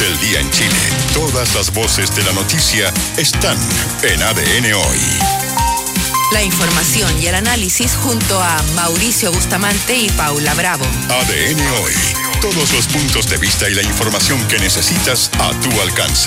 del día en Chile. Todas las voces de la noticia están en ADN Hoy. La información y el análisis junto a Mauricio Bustamante y Paula Bravo. ADN Hoy. Todos los puntos de vista y la información que necesitas a tu alcance.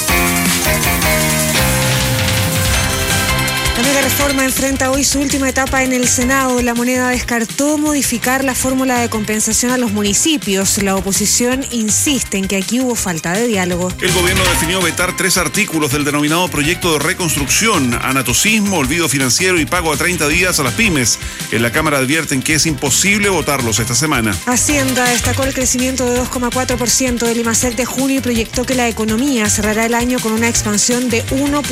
La mega reforma enfrenta hoy su última etapa en el Senado. La Moneda descartó modificar la fórmula de compensación a los municipios. La oposición insiste en que aquí hubo falta de diálogo. El gobierno definió vetar 3 artículos del denominado proyecto de reconstrucción: anatocismo, olvido financiero y pago a 30 días a las pymes. En la Cámara advierten que es imposible votarlos esta semana. Hacienda destacó el crecimiento de 2,4% del IMASEC de junio y proyectó que la economía cerrará el año con una expansión de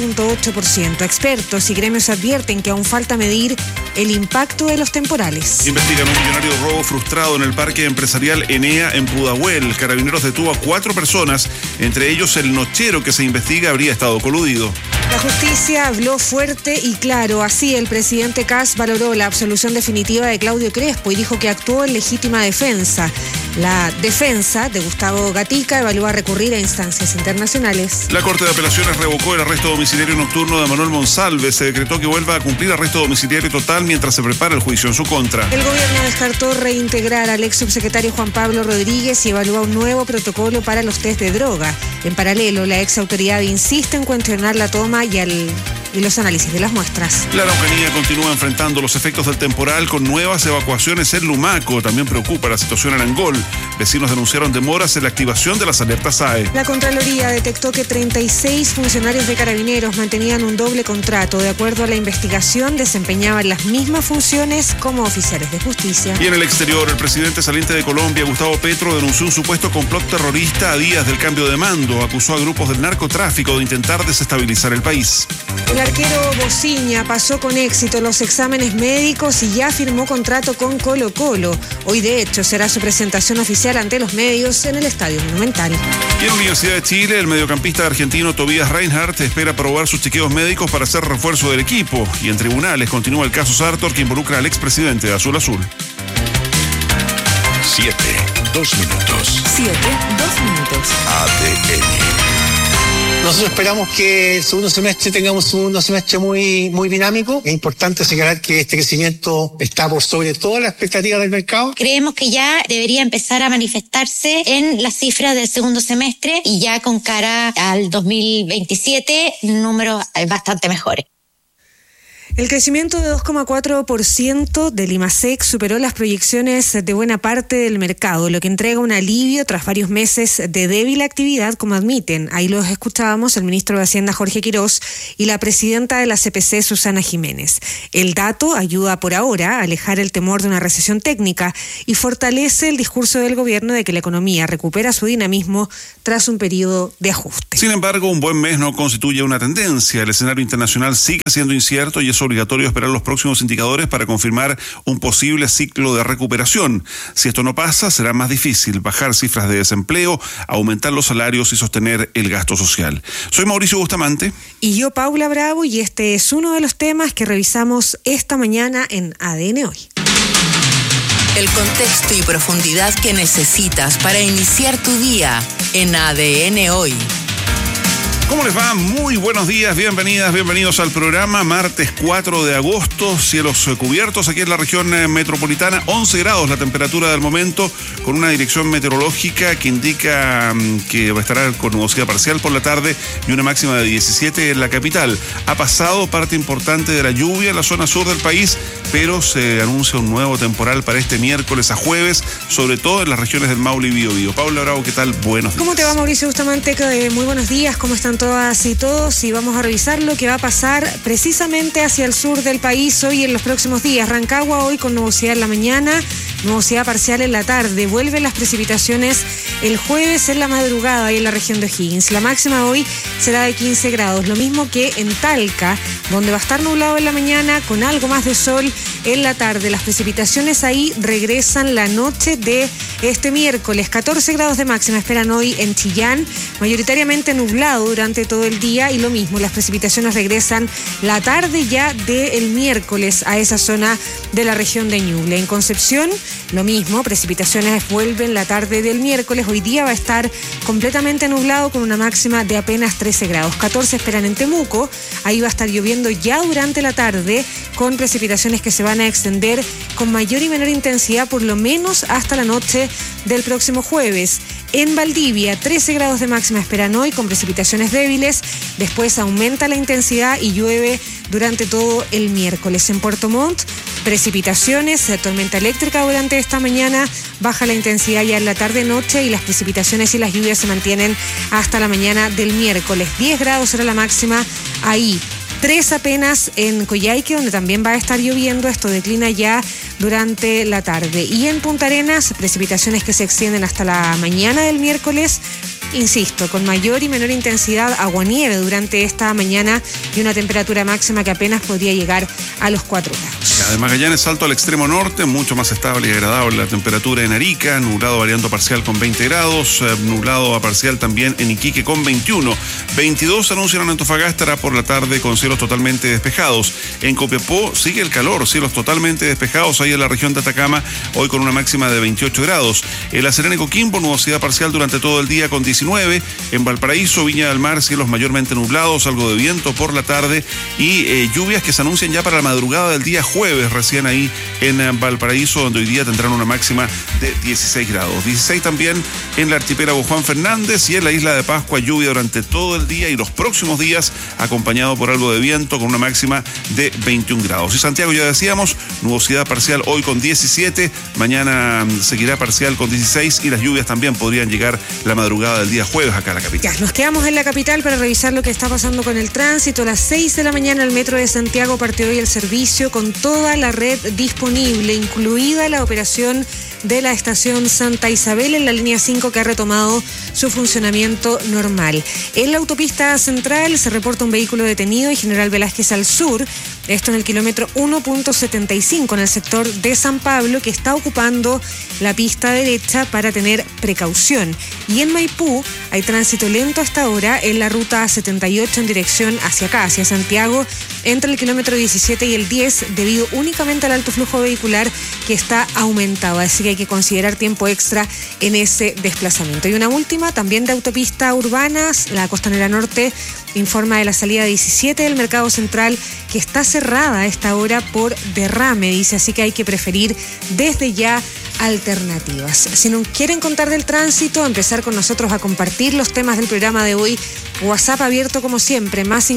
1,8%. Expertos y gremios advierten que aún falta medir el impacto de los temporales. Investigan un millonario robo frustrado en el parque empresarial Enea en Pudahuel. Carabineros detuvo a 4 personas, entre ellos el nochero que se investiga habría estado coludido. La justicia habló fuerte y claro. Así, el presidente Kast valoró la absolución definitiva de Claudio Crespo y dijo que actuó en legítima defensa. La defensa de Gustavo Gatica evalúa recurrir a instancias internacionales. La Corte de Apelaciones revocó el arresto domiciliario nocturno de Manuel Monsalve. Se decretó que vuelva a cumplir arresto domiciliario total mientras se prepara el juicio en su contra. El gobierno descartó reintegrar al ex subsecretario Juan Pablo Rodríguez y evalúa un nuevo protocolo para los test de droga. En paralelo, la ex autoridad insiste en cuestionar la toma y los análisis de las muestras. La Araucanía continúa enfrentando los efectos del temporal con nuevas evacuaciones en Lumaco. También preocupa la situación en Angol. Vecinos denunciaron demoras en la activación de las alertas SAE. La Contraloría detectó que 36 funcionarios de Carabineros mantenían un doble contrato. De acuerdo a la investigación, desempeñaban las mismas funciones como oficiales de justicia. Y en el exterior, el presidente saliente de Colombia, Gustavo Petro, denunció un supuesto complot terrorista a días del cambio de mando. Acusó a grupos del narcotráfico de intentar desestabilizar el país. El arquero Bociña pasó con éxito los exámenes médicos y ya firmó contrato con Colo-Colo. Hoy, de hecho, será su presentación oficial ante los medios en el Estadio Monumental. Y en la Universidad de Chile, el mediocampista argentino Tobias Reinhardt espera aprobar sus chequeos médicos para hacer refuerzo del equipo. Y en tribunales continúa el caso Sartor, que involucra al expresidente de Azul Azul. 7, 2 minutos. 7, 2 minutos. ADN. Nosotros esperamos que el segundo semestre tengamos un segundo semestre muy dinámico. Es importante señalar que este crecimiento está por sobre todas las expectativas del mercado. Creemos que ya debería empezar a manifestarse en las cifras del segundo semestre y ya con cara al 2027 números bastante mejores. El crecimiento de 2,4% del IMASEC superó las proyecciones de buena parte del mercado, lo que entrega un alivio tras varios meses de débil actividad, como admiten. Ahí los escuchábamos el ministro de Hacienda, Jorge Quirós, y la presidenta de la CPC, Susana Jiménez. El dato ayuda por ahora a alejar el temor de una recesión técnica y fortalece el discurso del gobierno de que la economía recupera su dinamismo tras un periodo de ajuste. Sin embargo, un buen mes no constituye una tendencia. El escenario internacional sigue siendo incierto y es obligatorio esperar los próximos indicadores para confirmar un posible ciclo de recuperación. Si esto no pasa, será más difícil bajar cifras de desempleo, aumentar los salarios y sostener el gasto social. Soy Mauricio Bustamante. Y yo, Paula Bravo, y este es uno de los temas que revisamos esta mañana en ADN Hoy. El contexto y profundidad que necesitas para iniciar tu día en ADN Hoy. ¿Cómo les va? Muy buenos días, bienvenidas, bienvenidos al programa. Martes 4 de agosto, cielos cubiertos aquí en la región metropolitana, 11 grados la temperatura del momento, con una dirección meteorológica que indica que va a estar con nubosidad parcial por la tarde y una máxima de 17 en la capital. Ha pasado parte importante de la lluvia en la zona sur del país, pero se anuncia un nuevo temporal para este miércoles a jueves, sobre todo en las regiones del Maule y Biobío. Paula Bravo, ¿qué tal? Buenos días. ¿Cómo te va, Mauricio Bustamante? Muy buenos días, ¿cómo están todas y todos? Y vamos a revisar lo que va a pasar precisamente hacia el sur del país hoy y en los próximos días. Rancagua hoy con nubosidad en la mañana, nubosidad parcial en la tarde. Vuelven las precipitaciones el jueves en la madrugada y en la región de O'Higgins. La máxima hoy será de 15 grados, lo mismo que en Talca, donde va a estar nublado en la mañana con algo más de sol en la tarde. Las precipitaciones ahí regresan la noche de este miércoles. 14 grados de máxima esperan hoy en Chillán, mayoritariamente nublado durante todo el día, y lo mismo, las precipitaciones regresan la tarde ya del miércoles a esa zona de la región de Ñuble. En Concepción, lo mismo, precipitaciones vuelven la tarde del miércoles. Hoy día va a estar completamente nublado con una máxima de apenas 13 grados. 14 esperan en Temuco, ahí va a estar lloviendo ya durante la tarde con precipitaciones que se van a extender con mayor y menor intensidad por lo menos hasta la noche del próximo jueves. En Valdivia, 13 grados de máxima esperan hoy con precipitaciones débiles. Después aumenta la intensidad y llueve durante todo el miércoles. En Puerto Montt, precipitaciones, tormenta eléctrica durante esta mañana, baja la intensidad ya en la tarde-noche y las precipitaciones y las lluvias se mantienen hasta la mañana del miércoles. 10 grados será la máxima ahí. 3 apenas en Coyhaique, donde también va a estar lloviendo. Esto declina ya durante la tarde. Y en Punta Arenas, precipitaciones que se extienden hasta la mañana del miércoles. Insisto, con mayor y menor intensidad, aguanieve durante esta mañana y una temperatura máxima que apenas podría llegar a los 4 grados. De Magallanes salto al extremo norte, mucho más estable y agradable la temperatura en Arica, nublado variando parcial con 20 grados, nublado a parcial también en Iquique con 21. 22 anuncian en Antofagasta, estará por la tarde con cielos totalmente despejados. En Copiapó sigue el calor, cielos totalmente despejados ahí en la región de Atacama, hoy con una máxima de 28 grados. En La Serena y Coquimbo, nubosidad parcial durante todo el día con 19. En Valparaíso, Viña del Mar, cielos mayormente nublados, algo de viento por la tarde y lluvias que se anuncian ya para la madrugada del día jueves, recién ahí en Valparaíso, donde hoy día tendrán una máxima de 16 grados. 16 también en el archipiélago Juan Fernández y en la isla de Pascua, lluvia durante todo el día y los próximos días, acompañado por algo de viento con una máxima de 21 grados. Y Santiago, ya decíamos, nubosidad parcial hoy con 17, mañana seguirá parcial con 16 y las lluvias también podrían llegar la madrugada del día jueves acá a la capital. Ya, nos quedamos en la capital para revisar lo que está pasando con el tránsito. A las 6 de la mañana el Metro de Santiago partió hoy el servicio con toda la red disponible, incluida la operación de la estación Santa Isabel en la línea 5 que ha retomado su funcionamiento normal. En la autopista central se reporta un vehículo detenido y General Velázquez al sur, esto en el kilómetro 1.75 en el sector de San Pablo, que está ocupando la pista derecha para tener precaución. Y en Maipú hay tránsito lento hasta ahora en la ruta 78 en dirección hacia acá, hacia Santiago, entre el kilómetro 17 y el 10, debido únicamente al alto flujo vehicular que está aumentado. Así que hay que considerar tiempo extra en ese desplazamiento. Y una última, también de autopista urbanas, la Costanera Norte informa de la salida 17 del Mercado Central, que está cerrada a esta hora por derrame, dice, así que hay que preferir desde ya alternativas. Si nos quieren contar del tránsito, empezar con nosotros a compartir los temas del programa de hoy, WhatsApp abierto como siempre, más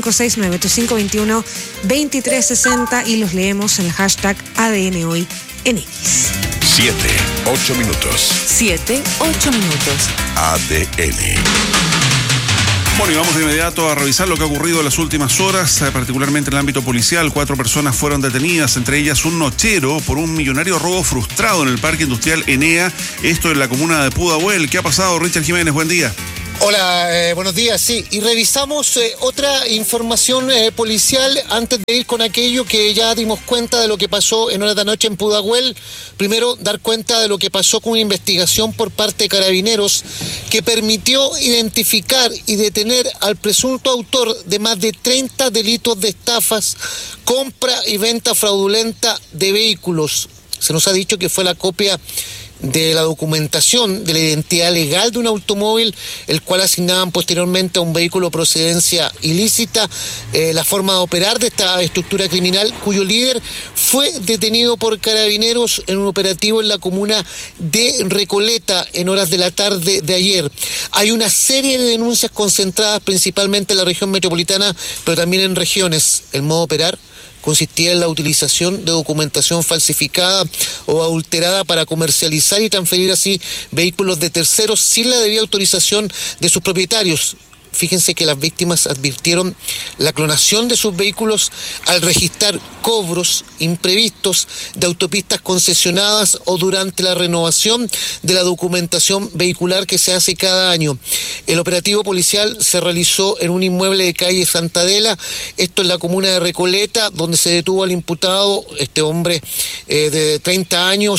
569-8521-2360 y los leemos en el hashtag ADN Hoy en X. 7, 8 minutos. 7, 8 minutos. ADN. Bueno, y vamos de inmediato a revisar lo que ha ocurrido en las últimas horas, particularmente en el ámbito policial. 4 personas fueron detenidas, entre ellas un nochero, por un millonario robo frustrado en el Parque Industrial Enea, esto en la comuna de Pudahuel. ¿Qué ha pasado, Richard Jiménez? Buen día. Hola, buenos días. Sí, y revisamos otra información policial antes de ir con aquello que ya dimos cuenta de lo que pasó en horas de la noche en Pudahuel. Primero, dar cuenta de lo que pasó con una investigación por parte de Carabineros que permitió identificar y detener al presunto autor de más de 30 delitos de estafas, compra y venta fraudulenta de vehículos. Se nos ha dicho que fue la copia de la documentación de la identidad legal de un automóvil, el cual asignaban posteriormente a un vehículo de procedencia ilícita, la forma de operar de esta estructura criminal, cuyo líder fue detenido por Carabineros en un operativo en la comuna de Recoleta en horas de la tarde de ayer. Hay una serie de denuncias concentradas principalmente en la región metropolitana, pero también en regiones. El modo de operar consistía en la utilización de documentación falsificada o adulterada para comercializar y transferir así vehículos de terceros sin la debida autorización de sus propietarios. Fíjense que las víctimas advirtieron la clonación de sus vehículos al registrar cobros imprevistos de autopistas concesionadas o durante la renovación de la documentación vehicular que se hace cada año. El operativo policial se realizó en un inmueble de calle Santa Adela, esto en la comuna de Recoleta, donde se detuvo al imputado, este hombre de 30 años,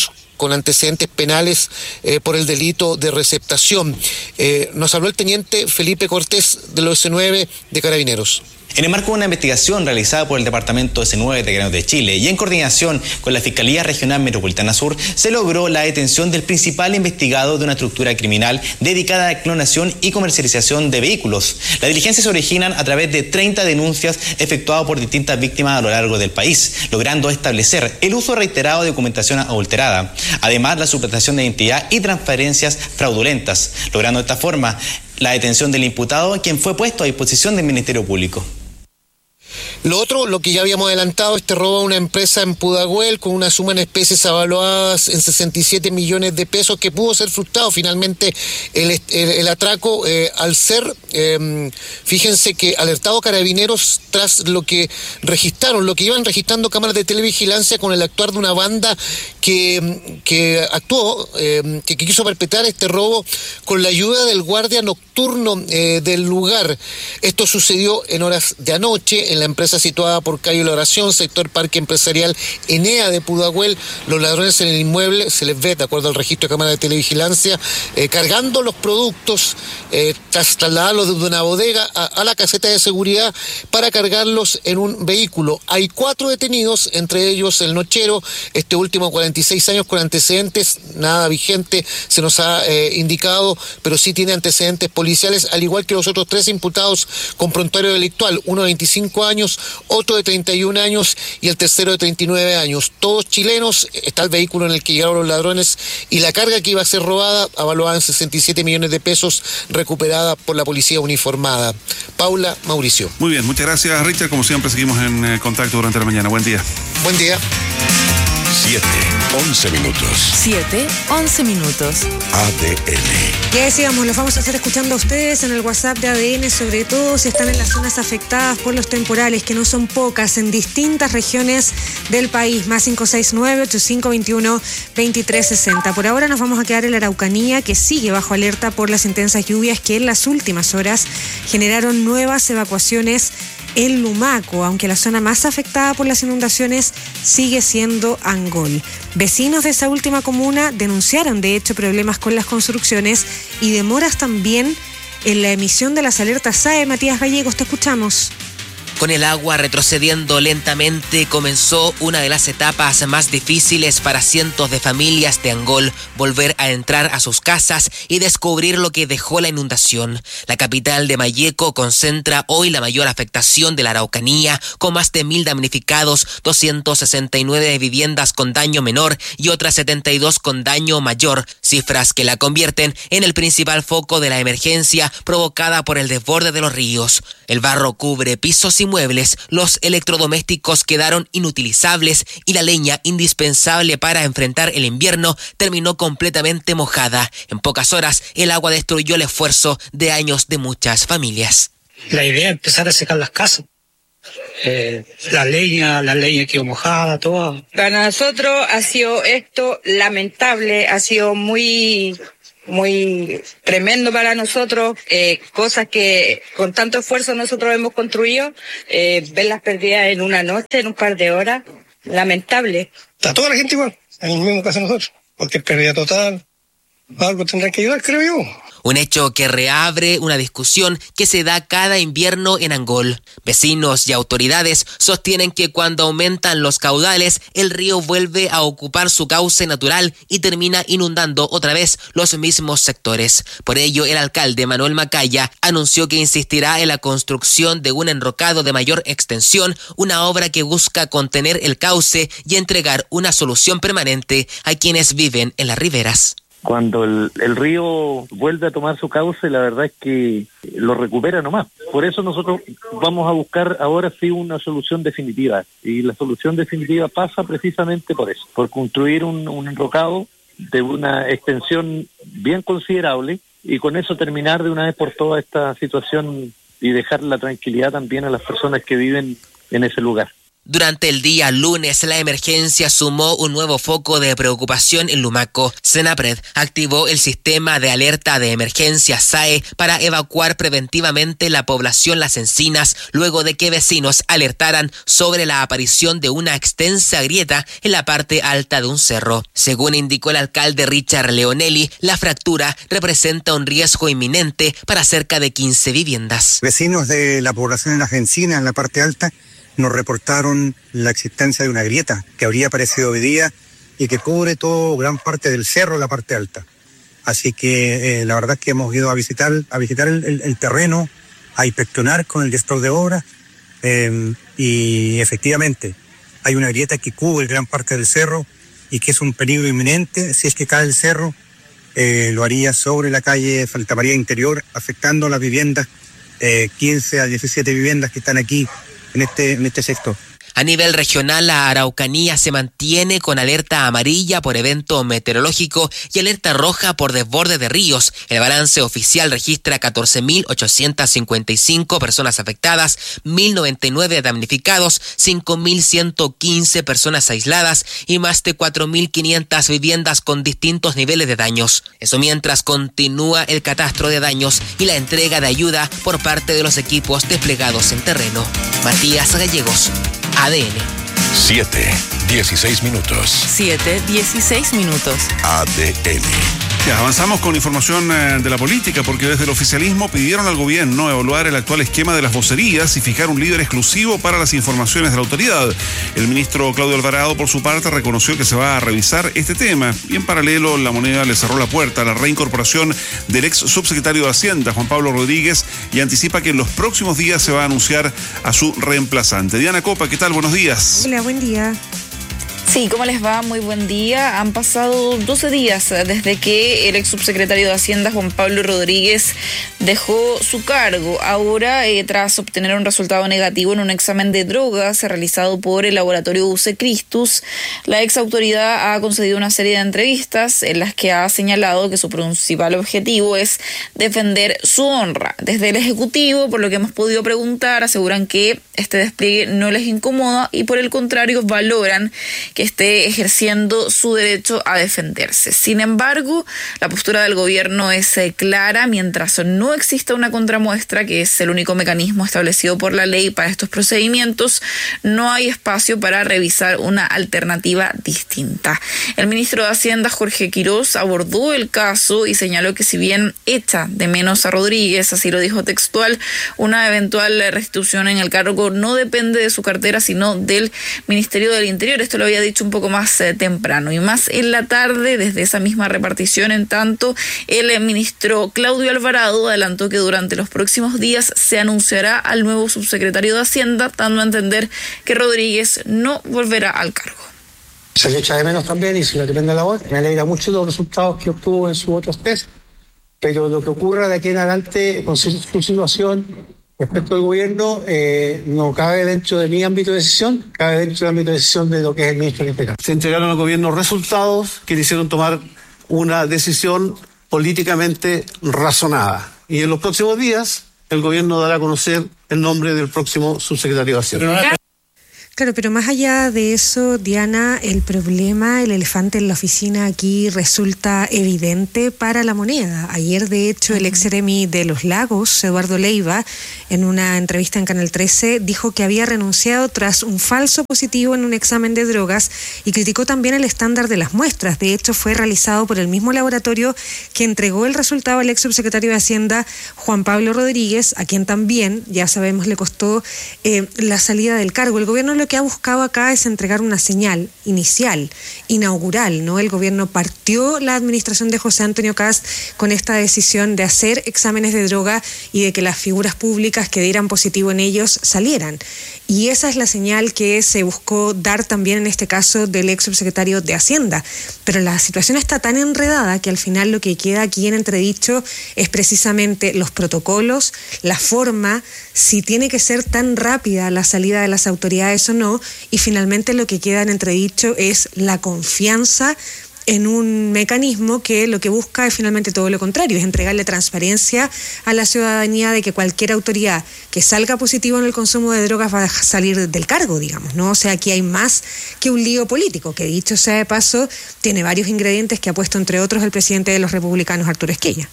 con antecedentes penales por el delito de receptación. Nos habló el teniente Felipe Cortés de los S9 de Carabineros. En el marco de una investigación realizada por el Departamento S9 de Carabineros de Chile y en coordinación con la Fiscalía Regional Metropolitana Sur, se logró la detención del principal investigado de una estructura criminal dedicada a la clonación y comercialización de vehículos. Las diligencias se originan a través de 30 denuncias efectuadas por distintas víctimas a lo largo del país, logrando establecer el uso reiterado de documentación adulterada, además la suplantación de identidad y transferencias fraudulentas, logrando de esta forma la detención del imputado, quien fue puesto a disposición del Ministerio Público. Lo otro, lo que ya habíamos adelantado, robo a una empresa en Pudahuel con una suma en especies avaluadas en 67 millones de pesos, que pudo ser frustrado finalmente el atraco al ser, fíjense que alertado Carabineros tras lo que iban registrando cámaras de televigilancia con el actuar de una banda que actuó, que quiso perpetrar este robo con la ayuda del guardia nocturno del lugar. Esto sucedió en horas de anoche en la empresa situada por calle La Oración, sector Parque Empresarial Enea de Pudahuel. Los ladrones en el inmueble se les ve, de acuerdo al registro de cámara de televigilancia, cargando los productos tras trasladarlos de una bodega a la caseta de seguridad para cargarlos en un vehículo. Hay 4 detenidos, entre ellos el nochero, este último 46 años con antecedentes, nada vigente se nos ha indicado, pero sí tiene antecedentes policiales, al igual que los otros 3 imputados con prontuario delictual, uno de 25 años, otro de 31 años y el tercero de 39 años. Todos chilenos. Está el vehículo en el que llegaron los ladrones y la carga que iba a ser robada, avaluada en 67 millones de pesos, recuperada por la policía uniformada. Paula, Mauricio. Muy bien, muchas gracias, Richard. Como siempre, seguimos en contacto durante la mañana. Buen día. Buen día. 7:11 minutos. 7:11 minutos. ADN. Ya decíamos, los vamos a estar escuchando a ustedes en el WhatsApp de ADN, sobre todo si están en las zonas afectadas por los temporales, que no son pocas, en distintas regiones del país. Más 569-8521-2360. Por ahora nos vamos a quedar en la Araucanía, que sigue bajo alerta por las intensas lluvias que en las últimas horas generaron nuevas evacuaciones en Lumaco, aunque la zona más afectada por las inundaciones sigue siendo Angol. Vecinos de esa última comuna denunciaron de hecho problemas con las construcciones y demoras también en la emisión de las alertas SAE. Matías Gallegos, te escuchamos. Con el agua retrocediendo lentamente, comenzó una de las etapas más difíciles para cientos de familias de Angol: volver a entrar a sus casas y descubrir lo que dejó la inundación. La capital de Malleco concentra hoy la mayor afectación de la Araucanía, con más de 1.000 damnificados, 269 viviendas con daño menor y otras 72 con daño mayor, cifras que la convierten en el principal foco de la emergencia provocada por el desborde de los ríos. El barro cubre pisos y muebles, los electrodomésticos quedaron inutilizables y la leña indispensable para enfrentar el invierno terminó completamente mojada. En pocas horas, el agua destruyó el esfuerzo de años de muchas familias. La idea es empezar a secar las casas. La leña quedó mojada, todo. Para nosotros ha sido esto lamentable, ha sido muy tremendo para nosotros, cosas que con tanto esfuerzo nosotros hemos construido, verlas perdidas en una noche, en un par de horas, lamentable. Está toda la gente igual, en el mismo caso nosotros, porque es pérdida total, algo tendrán que ayudar, creo yo. Un hecho que reabre una discusión que se da cada invierno en Angol. Vecinos y autoridades sostienen que cuando aumentan los caudales, el río vuelve a ocupar su cauce natural y termina inundando otra vez los mismos sectores. Por ello, el alcalde Manuel Macaya anunció que insistirá en la construcción de un enrocado de mayor extensión, una obra que busca contener el cauce y entregar una solución permanente a quienes viven en las riberas. Cuando el río vuelve a tomar su cauce, la verdad es que lo recupera nomás. Por eso nosotros vamos a buscar ahora sí una solución definitiva. Y la solución definitiva pasa precisamente por eso, por construir un enrocado de una extensión bien considerable y con eso terminar de una vez por toda esta situación y dejar la tranquilidad también a las personas que viven en ese lugar. Durante el día lunes, la emergencia sumó un nuevo foco de preocupación en Lumaco. Senapred activó el sistema de alerta de emergencia SAE para evacuar preventivamente la población Las Encinas luego de que vecinos alertaran sobre la aparición de una extensa grieta en la parte alta de un cerro. Según indicó el alcalde Richard Leonelli, la fractura representa un riesgo inminente para cerca de 15 viviendas. Vecinos de la población de Las Encinas, en la parte alta, nos reportaron la existencia de una grieta que habría aparecido hoy día y que cubre gran parte del cerro, la parte alta. Así que la verdad es que hemos ido a visitar el terreno, a inspeccionar con el director de obras y efectivamente hay una grieta que cubre gran parte del cerro y que es un peligro inminente. Si es que cae el cerro, lo haría sobre la calle Santa María Interior, afectando las viviendas, 15 a 17 viviendas que están aquí en este sector. A nivel regional, la Araucanía se mantiene con alerta amarilla por evento meteorológico y alerta roja por desborde de ríos. El balance oficial registra 14.855 personas afectadas, 1.099 damnificados, 5.115 personas aisladas y más de 4.500 viviendas con distintos niveles de daños. Eso mientras continúa el catastro de daños y la entrega de ayuda por parte de los equipos desplegados en terreno. Matías Gallegos, ADN. 7:16 minutos. 7:16 minutos. ADN. Ya, avanzamos con información de la política, porque desde el oficialismo pidieron al gobierno evaluar el actual esquema de las vocerías y fijar un líder exclusivo para las informaciones de la autoridad. El ministro Claudio Alvarado, por su parte, reconoció que se va a revisar este tema y en paralelo La Moneda le cerró la puerta a la reincorporación del ex subsecretario de Hacienda, Juan Pablo Rodríguez, y anticipa que en los próximos días se va a anunciar a su reemplazante. Diana Copa, ¿qué tal? Buenos días. Hola, buen día. Sí, ¿cómo les va? Muy buen día. Han pasado 12 días desde que el ex subsecretario de Hacienda, Juan Pablo Rodríguez, dejó su cargo. Ahora, tras obtener un resultado negativo en un examen de drogas realizado por el laboratorio UC Christus, la ex autoridad ha concedido una serie de entrevistas en las que ha señalado que su principal objetivo es defender su honra. Desde el Ejecutivo, por lo que hemos podido preguntar, aseguran que este despliegue no les incomoda y por el contrario valoran que esté ejerciendo su derecho a defenderse. Sin embargo, la postura del gobierno es clara. Mientras no exista una contramuestra, que es el único mecanismo establecido por la ley para estos procedimientos, no hay espacio para revisar una alternativa distinta. El ministro de Hacienda, Jorge Quirós, abordó el caso y señaló que si bien echa de menos a Rodríguez, así lo dijo textual, una eventual restitución en el cargo no depende de su cartera, sino del Ministerio del Interior. Esto lo había dicho un poco más temprano y más en la tarde. Desde esa misma repartición, en tanto, el ministro Claudio Alvarado adelantó que durante los próximos días se anunciará al nuevo subsecretario de Hacienda, dando a entender que Rodríguez no volverá al cargo. Se le echa de menos también y se le depende la voz. Me alegra mucho los resultados que obtuvo en sus otros test, pero lo que ocurra de aquí en adelante con su situación respecto al gobierno no cabe dentro de mi ámbito de decisión, cabe dentro del ámbito de decisión de lo que es el ministro del Interior. Se entregaron al gobierno resultados que le hicieron tomar una decisión políticamente razonada. Y en los próximos días el gobierno dará a conocer el nombre del próximo subsecretario de Hacienda. Claro, pero más allá de eso, Diana, el problema, el elefante en la oficina aquí resulta evidente para La Moneda. Ayer, de hecho, el ex seremi de Los Lagos, Eduardo Leiva, en una entrevista en Canal 13, dijo que había renunciado tras un falso positivo en un examen de drogas y criticó también el estándar de las muestras. De hecho, fue realizado por el mismo laboratorio que entregó el resultado al ex subsecretario de Hacienda, Juan Pablo Rodríguez, a quien también, ya sabemos, le costó la salida del cargo. El gobierno lo que ha buscado acá es entregar una señal inicial, inaugural, ¿no? El gobierno partió la administración de José Antonio Kast con esta decisión de hacer exámenes de droga y de que las figuras públicas que dieran positivo en ellos salieran. Y esa es la señal que se buscó dar también en este caso del ex subsecretario de Hacienda. Pero la situación está tan enredada que al final lo que queda aquí en entredicho es precisamente los protocolos, la forma, si tiene que ser tan rápida la salida de las autoridades o no, y finalmente lo que queda en entredicho es la confianza en un mecanismo que lo que busca es finalmente todo lo contrario, es entregarle transparencia a la ciudadanía de que cualquier autoridad que salga positivo en el consumo de drogas va a salir del cargo, digamos, ¿no? O sea, aquí hay más que un lío político, que dicho sea de paso, tiene varios ingredientes que ha puesto entre otros el presidente de los republicanos, Arturo Esquella.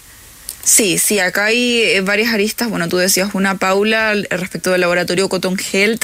Sí, acá hay varias aristas. Bueno, tú decías una, Paula, respecto del laboratorio Cotton Health,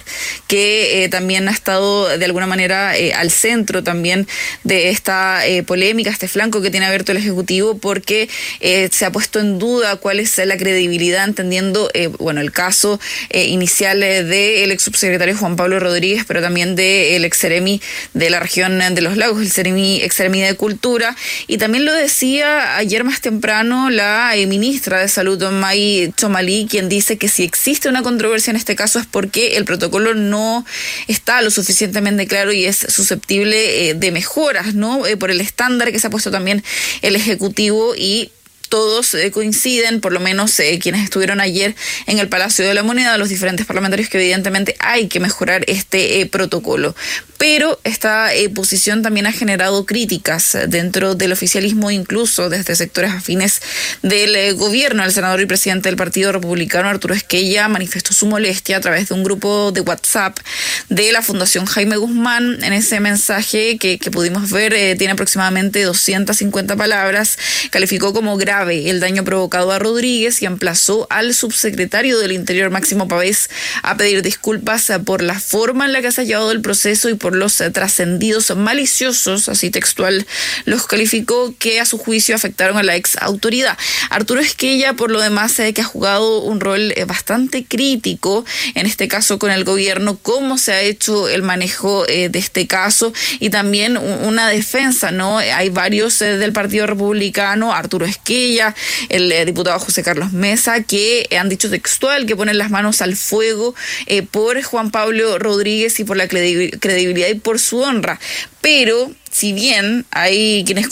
que también ha estado de alguna manera al centro también de esta polémica, este flanco que tiene abierto el Ejecutivo, porque se ha puesto en duda cuál es la credibilidad, entendiendo, el caso inicial del ex subsecretario Juan Pablo Rodríguez, pero también del ex seremi de la región de Los Lagos, el ex seremi de Cultura, y también lo decía ayer más temprano la ministra de Salud, May Chomalí, quien dice que si existe una controversia en este caso es porque el protocolo no está lo suficientemente claro y es susceptible de mejoras, ¿no? Por el estándar que se ha puesto también el Ejecutivo, y todos coinciden, por lo menos quienes estuvieron ayer en el Palacio de la Moneda, los diferentes parlamentarios, que evidentemente hay que mejorar este protocolo. Pero esta posición también ha generado críticas dentro del oficialismo, incluso desde sectores afines del gobierno. El senador y presidente del Partido Republicano, Arturo Esquella, manifestó su molestia a través de un grupo de WhatsApp de la Fundación Jaime Guzmán. En ese mensaje que pudimos ver, tiene aproximadamente 250 palabras, calificó como grave el daño provocado a Rodríguez y emplazó al subsecretario del Interior, Máximo Pavés, a pedir disculpas por la forma en la que se ha llevado el proceso y por los trascendidos maliciosos, así textual los calificó, que a su juicio afectaron a la ex autoridad. Arturo Esquella, por lo demás, que ha jugado un rol bastante crítico, en este caso con el gobierno, cómo se ha hecho el manejo de este caso, y también una defensa, ¿no? Hay varios del Partido Republicano, Arturo Esquella, el diputado José Carlos Mesa, que han dicho textual que ponen las manos al fuego por Juan Pablo Rodríguez y por la credibilidad y por su honra. Pero si bien hay quienes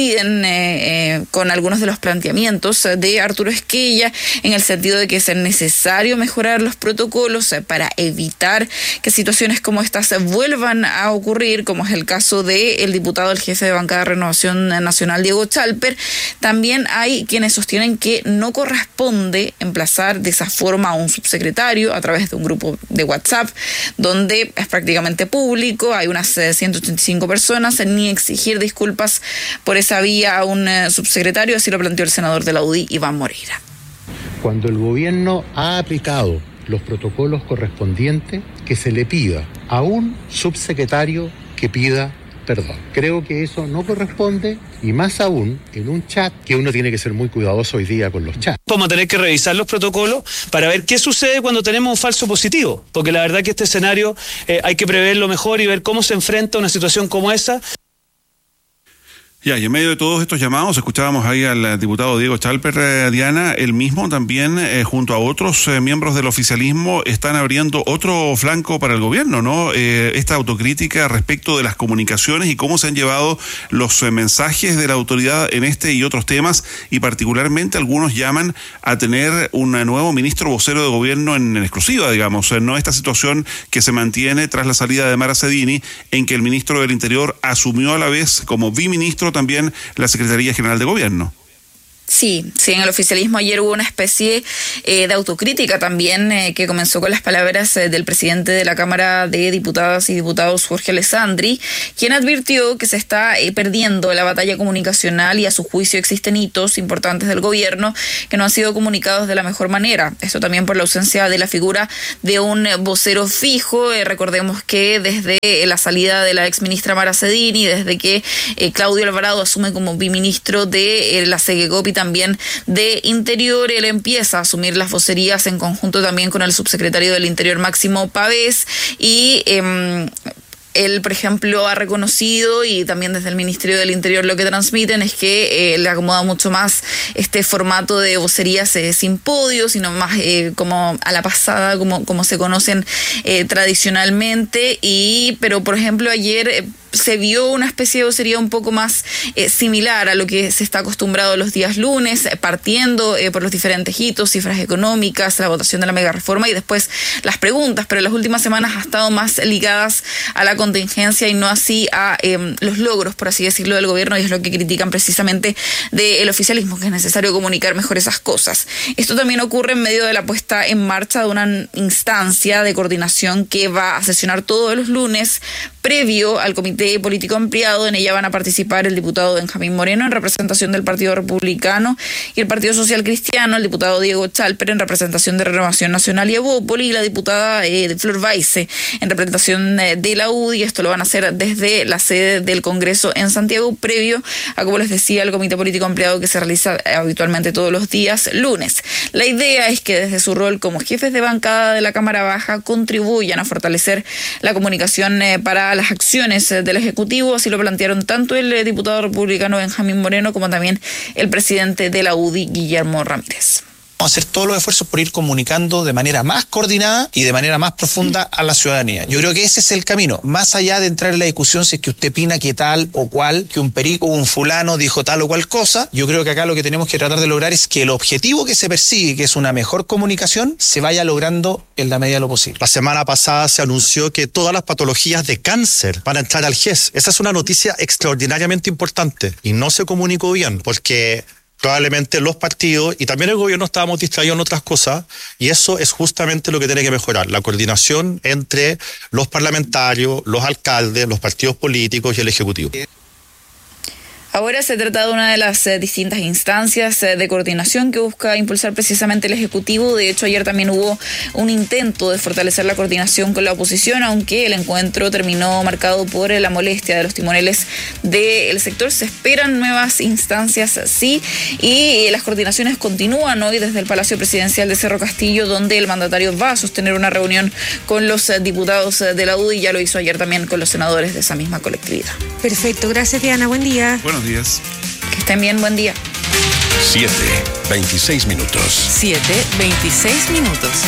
coinciden con algunos de los planteamientos de Arturo Esquella, en el sentido de que es necesario mejorar los protocolos para evitar que situaciones como estas vuelvan a ocurrir, como es el caso del diputado, el jefe de bancada de Renovación Nacional, Diego Chalper, también hay quienes sostienen que no corresponde emplazar de esa forma a un subsecretario a través de un grupo de WhatsApp, donde es prácticamente público, hay unas 185 personas, ni exigir disculpas por esa vía a un subsecretario, así lo planteó el senador de la UDI, Iván Moreira. Cuando el gobierno ha aplicado los protocolos correspondientes, que se le pida a un subsecretario que pida perdón. Creo que eso no corresponde, y más aún en un chat, que uno tiene que ser muy cuidadoso hoy día con los chats. Vamos a tener que revisar los protocolos para ver qué sucede cuando tenemos un falso positivo, porque la verdad que este escenario hay que preverlo mejor y ver cómo se enfrenta una situación como esa. Ya, y en medio de todos estos llamados, escuchábamos ahí al diputado Diego Chalper, Diana, él mismo también, junto a otros miembros del oficialismo, están abriendo otro flanco para el gobierno, ¿no? Esta autocrítica respecto de las comunicaciones y cómo se han llevado los mensajes de la autoridad en este y otros temas, y particularmente algunos llaman a tener un nuevo ministro vocero de gobierno en exclusiva, digamos, no esta situación que se mantiene tras la salida de Mara Cedini, en que el ministro del Interior asumió a la vez como biministro también la Secretaría General de Gobierno. Sí, en el oficialismo ayer hubo una especie de autocrítica también que comenzó con las palabras del presidente de la Cámara de Diputadas y Diputados, Jorge Alessandri, quien advirtió que se está perdiendo la batalla comunicacional y a su juicio existen hitos importantes del gobierno que no han sido comunicados de la mejor manera. Esto también por la ausencia de la figura de un vocero fijo. Recordemos que desde la salida de la exministra Mara Cedini, desde que Claudio Alvarado asume como biministro de la Segecopi, también de Interior, él empieza a asumir las vocerías en conjunto también con el subsecretario del Interior, Máximo Pavés, y él, por ejemplo, ha reconocido, y también desde el Ministerio del Interior lo que transmiten es que le acomoda mucho más este formato de vocerías sin podio, sino más como a la pasada, como se conocen tradicionalmente. Pero, por ejemplo, ayer se vio una especie de vocería un poco más similar a lo que se está acostumbrado los días lunes, partiendo por los diferentes hitos, cifras económicas, la votación de la mega reforma y después las preguntas, pero en las últimas semanas ha estado más ligadas a la contingencia y no así a los logros, por así decirlo, del gobierno, y es lo que critican precisamente del oficialismo, que es necesario comunicar mejor esas cosas. Esto también ocurre en medio de la puesta en marcha de una instancia de coordinación que va a sesionar todos los lunes previo al Comité Político Ampliado. En ella van a participar el diputado Benjamín Moreno en representación del Partido Republicano y el Partido Social Cristiano, el diputado Diego Chalper en representación de Renovación Nacional y Evópoli, y la diputada Flor Baise en representación de la UDI. Esto lo van a hacer desde la sede del Congreso en Santiago, previo a, como les decía, el Comité Político Ampliado que se realiza habitualmente todos los días lunes. La idea es que desde su rol como jefes de bancada de la Cámara Baja contribuyan a fortalecer la comunicación para las acciones del Ejecutivo. Así lo plantearon tanto el diputado republicano Benjamín Moreno como también el presidente de la UDI, Guillermo Ramírez. Vamos a hacer todos los esfuerzos por ir comunicando de manera más coordinada y de manera más profunda a la ciudadanía. Yo creo que ese es el camino, más allá de entrar en la discusión si es que usted opina que tal o cual, que un perico o un fulano dijo tal o cual cosa. Yo creo que acá lo que tenemos que tratar de lograr es que el objetivo que se persigue, que es una mejor comunicación, se vaya logrando en la medida de lo posible. La semana pasada se anunció que todas las patologías de cáncer van a entrar al GES. Esa es una noticia extraordinariamente importante y no se comunicó bien porque probablemente los partidos y también el gobierno estábamos distraídos en otras cosas, y eso es justamente lo que tiene que mejorar, la coordinación entre los parlamentarios, los alcaldes, los partidos políticos y el Ejecutivo. Ahora se trata de una de las distintas instancias de coordinación que busca impulsar precisamente el Ejecutivo. De hecho, ayer también hubo un intento de fortalecer la coordinación con la oposición, aunque el encuentro terminó marcado por la molestia de los timoneles del sector. Se esperan nuevas instancias, sí, y las coordinaciones continúan hoy desde el Palacio Presidencial de Cerro Castillo, donde el mandatario va a sostener una reunión con los diputados de la UDI, y ya lo hizo ayer también con los senadores de esa misma colectividad. Perfecto, gracias Diana, buen día. Buenos días. Que estén bien, buen día. 7:26 minutos. 7:26 minutos.